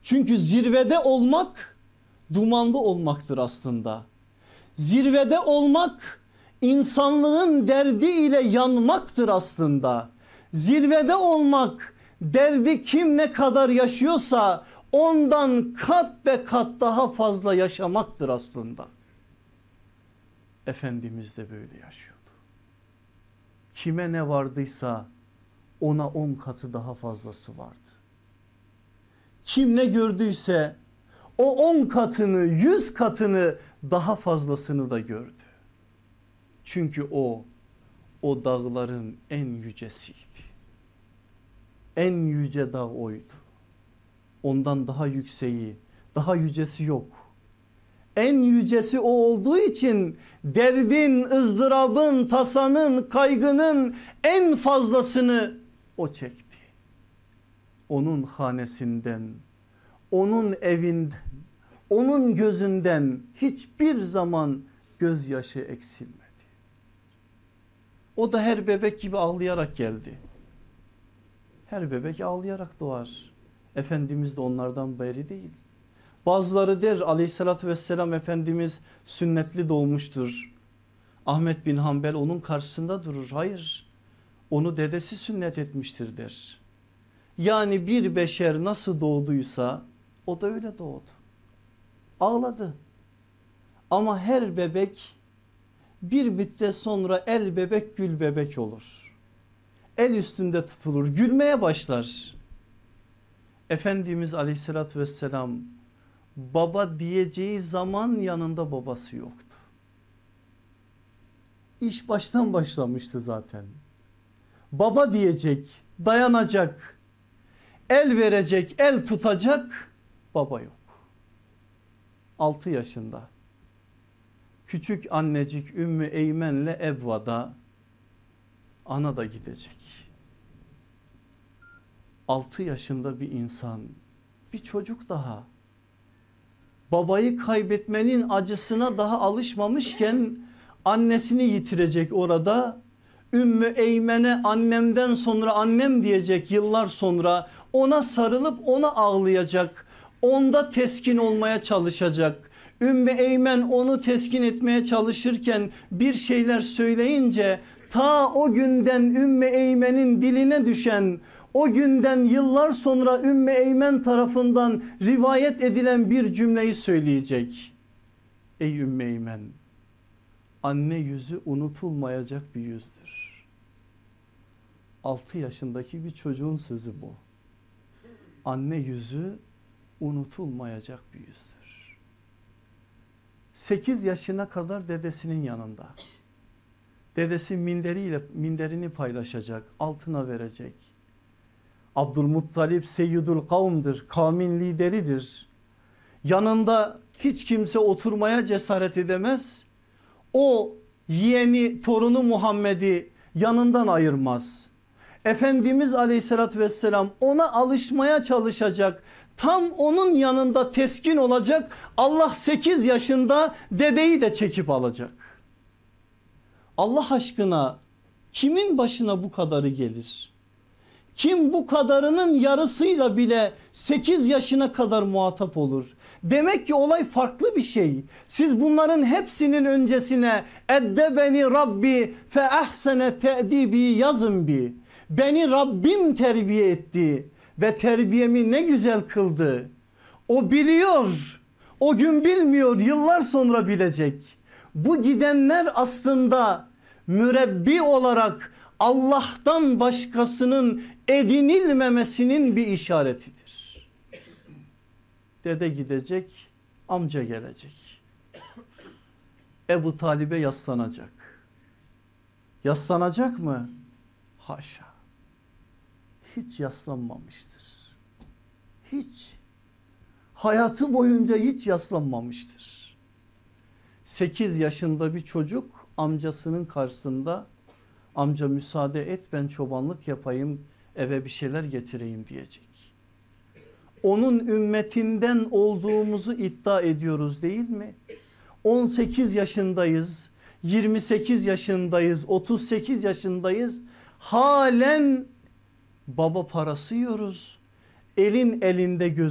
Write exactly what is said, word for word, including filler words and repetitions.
Çünkü zirvede olmak dumanlı olmaktır aslında. Zirvede olmak insanlığın derdi ile yanmaktır aslında. Zirvede olmak derdi kim ne kadar yaşıyorsa ondan kat be kat daha fazla yaşamaktır aslında. Efendimiz de böyle yaşıyordu. Kime ne vardıysa ona on katı daha fazlası vardı. Kim ne gördüyse o on katını, yüz katını daha fazlasını da gördü. Çünkü o, o dağların en yücesiydi. En yüce dağ oydu. Ondan daha yükseği, daha yücesi yok. En yücesi o olduğu için derdin, ızdırabın, tasanın, kaygının en fazlasını o çekti. Onun hanesinden, onun evinden, onun gözünden hiçbir zaman gözyaşı eksilmedi. O da her bebek gibi ağlayarak geldi. Her bebek ağlayarak doğar. Efendimiz de onlardan biri değil. Bazıları der aleyhissalatü vesselam Efendimiz sünnetli doğmuştur. Ahmet bin Hanbel onun karşısında durur. Hayır, onu dedesi sünnet etmiştir der. Yani bir beşer nasıl doğduysa o da öyle doğdu. Ağladı. Ama her bebek bir müddet sonra el bebek gül bebek olur. El üstünde tutulur, gülmeye başlar. Efendimiz aleyhissalatü vesselam baba diyeceği zaman yanında babası yoktu. İş baştan başlamıştı zaten. Baba diyecek, dayanacak, el verecek, el tutacak, baba yok. altı yaşında küçük annecik Ümmü Eymen'le Ebva'da, ana da gidecek. altı yaşında bir insan, bir çocuk daha. Babayı kaybetmenin acısına daha alışmamışken annesini yitirecek orada. Ümmü Eymen'e annemden sonra annem diyecek, yıllar sonra ona sarılıp ona ağlayacak. Onda teskin olmaya çalışacak. Ümmü Eymen onu teskin etmeye çalışırken bir şeyler söyleyince ta o günden Ümmü Eymen'in diline düşen, o günden yıllar sonra Ümmü Eymen tarafından rivayet edilen bir cümleyi söyleyecek. Ey Ümmü Eymen, anne yüzü unutulmayacak bir yüzdür. altı yaşındaki bir çocuğun sözü bu. Anne yüzü unutulmayacak bir yüzdür. sekiz yaşına kadar dedesinin yanında. Dedesi minderiyle minderini paylaşacak, altına verecek. Abdülmuttalip seyyidül kavmdir, kavmin lideridir. Yanında hiç kimse oturmaya cesaret edemez. O yeğeni, torunu Muhammed'i yanından ayırmaz. Efendimiz aleyhissalatü vesselam ona alışmaya çalışacak. Tam onun yanında teskin olacak. Allah sekiz yaşında dedeyi de çekip alacak. Allah aşkına kimin başına bu kadarı gelir? Kim bu kadarının yarısıyla bile sekiz yaşına kadar muhatap olur? Demek ki olay farklı bir şey. Siz bunların hepsinin öncesine eddebeni Rabbi fe ahsene te'dibi yazın bir. Beni Rabbim terbiye etti ve terbiyemi ne güzel kıldı. O biliyor, o gün bilmiyor, yıllar sonra bilecek. Bu gidenler aslında mürebbi olarak Allah'tan başkasının edinilmemesinin bir işaretidir. Dede gidecek, amca gelecek. Ebu Talib'e yaslanacak. Yaslanacak mı? Haşa. Hiç yaslanmamıştır. Hiç. Hayatı boyunca hiç yaslanmamıştır. sekiz yaşında bir çocuk amcasının karşısında, amca müsaade et ben çobanlık yapayım, eve bir şeyler getireyim diyecek. Onun ümmetinden olduğumuzu iddia ediyoruz değil mi? on sekiz yaşındayız, yirmi sekiz yaşındayız, otuz sekiz yaşındayız. Halen baba parası yiyoruz. Elin elinde göz